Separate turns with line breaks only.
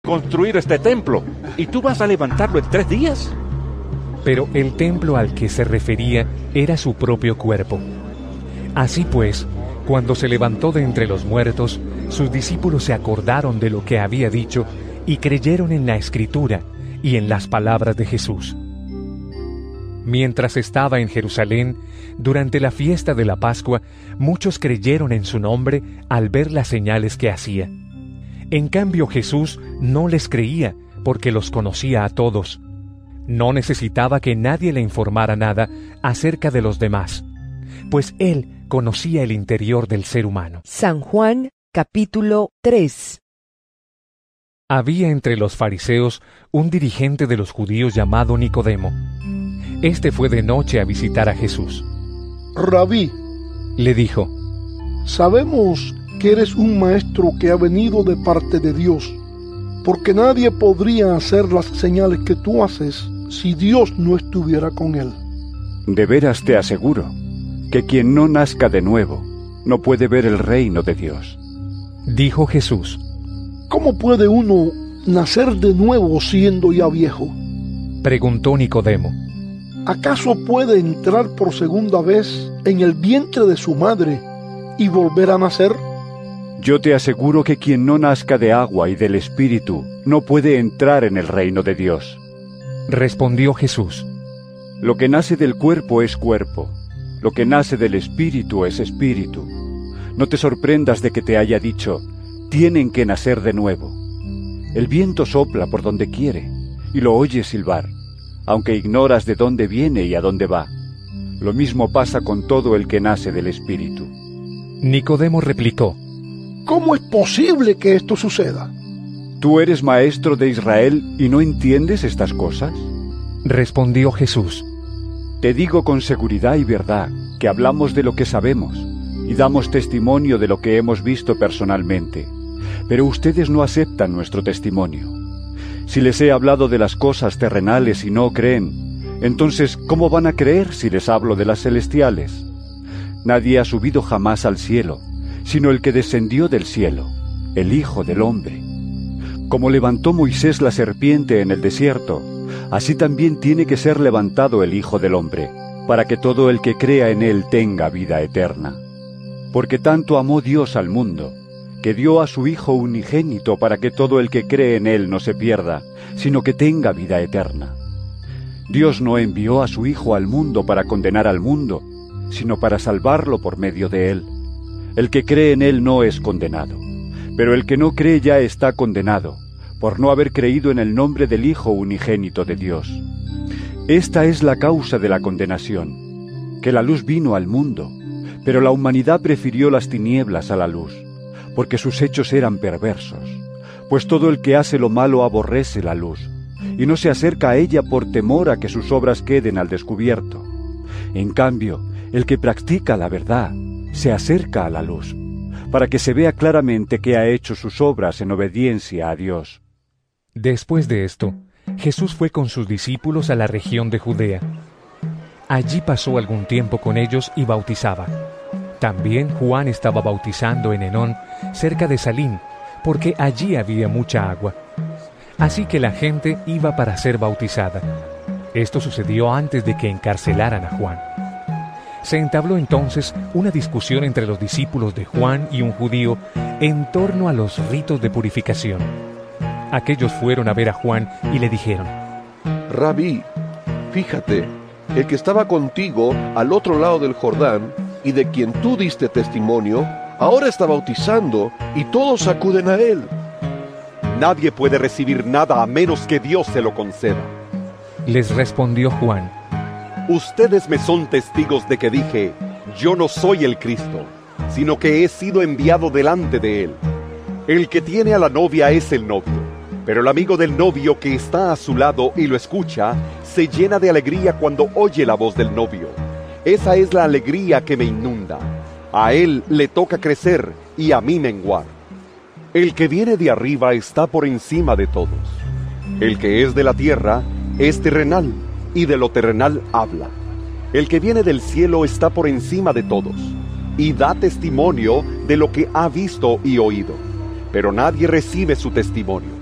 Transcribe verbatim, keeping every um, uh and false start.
construir este templo, ¿y tú vas a levantarlo en tres días?
Pero el templo al que se refería era su propio cuerpo. Así pues, cuando se levantó de entre los muertos, sus discípulos se acordaron de lo que había dicho y creyeron en la Escritura y en las palabras de Jesús. Mientras estaba en Jerusalén, durante la fiesta de la Pascua, muchos creyeron en su nombre al ver las señales que hacía. En cambio, Jesús no les creía porque los conocía a todos. No necesitaba que nadie le informara nada acerca de los demás, pues él conocía el interior del ser humano.
San Juan, capítulo tres.
Había entre los fariseos un dirigente de los judíos llamado Nicodemo. Este fue de noche a visitar a Jesús.
Rabí,
le dijo,
sabemos que eres un maestro que ha venido de parte de Dios, porque nadie podría hacer las señales que tú haces si Dios no estuviera con él.
De veras te aseguro que quien no nazca de nuevo no puede ver el reino de Dios.
Dijo Jesús.
¿Cómo puede uno nacer de nuevo siendo ya viejo?
Preguntó Nicodemo.
¿Acaso puede entrar por segunda vez en el vientre de su madre y volver a nacer?
Yo te aseguro que quien no nazca de agua y del Espíritu no puede entrar en el reino de Dios.
Respondió Jesús.
Lo que nace del cuerpo es cuerpo, lo que nace del Espíritu es Espíritu. No te sorprendas de que te haya dicho, tienen que nacer de nuevo. El viento sopla por donde quiere y lo oyes silbar, aunque ignoras de dónde viene y a dónde va. Lo mismo pasa con todo el que nace del Espíritu.
Nicodemo replicó,
¿cómo es posible que esto suceda?
¿Tú eres maestro de Israel y no entiendes estas cosas?
Respondió Jesús.
Te digo con seguridad y verdad que hablamos de lo que sabemos y damos testimonio de lo que hemos visto personalmente, pero ustedes no aceptan nuestro testimonio. Si les he hablado de las cosas terrenales y no creen, entonces ¿cómo van a creer si les hablo de las celestiales? Nadie ha subido jamás al cielo, sino el que descendió del cielo, el Hijo del Hombre. Como levantó Moisés la serpiente en el desierto, así también tiene que ser levantado el Hijo del Hombre, para que todo el que crea en él tenga vida eterna. Porque tanto amó Dios al mundo, que dio a su Hijo unigénito para que todo el que cree en él no se pierda, sino que tenga vida eterna. Dios no envió a su Hijo al mundo para condenar al mundo, sino para salvarlo por medio de él. El que cree en él no es condenado, pero el que no cree ya está condenado, por no haber creído en el nombre del Hijo unigénito de Dios. Esta es la causa de la condenación, que la luz vino al mundo, pero la humanidad prefirió las tinieblas a la luz, porque sus hechos eran perversos. Pues todo el que hace lo malo aborrece la luz, y no se acerca a ella por temor a que sus obras queden al descubierto. En cambio, el que practica la verdad se acerca a la luz, para que se vea claramente que ha hecho sus obras en obediencia a Dios.
Después de esto, Jesús fue con sus discípulos a la región de Judea. Allí pasó algún tiempo con ellos y bautizaba. También Juan estaba bautizando en Enón, cerca de Salim, porque allí había mucha agua. Así que la gente iba para ser bautizada. Esto sucedió antes de que encarcelaran a Juan. Se entabló entonces una discusión entre los discípulos de Juan y un judío en torno a los ritos de purificación. Aquellos fueron a ver a Juan y le dijeron:
Rabí, fíjate, el que estaba contigo al otro lado del Jordán y de quien tú diste testimonio, ahora está bautizando y todos acuden a él.
Nadie puede recibir nada a menos que Dios se lo conceda.
Les respondió Juan:
Ustedes me son testigos de que dije, yo no soy el Cristo, sino que he sido enviado delante de él. El que tiene a la novia es el novio, pero el amigo del novio que está a su lado y lo escucha, se llena de alegría cuando oye la voz del novio. Esa es la alegría que me inunda. A él le toca crecer y a mí menguar. El que viene de arriba está por encima de todos. El que es de la tierra es terrenal, y de lo terrenal habla. El que viene del cielo está por encima de todos, y da testimonio de lo que ha visto y oído, pero nadie recibe su testimonio.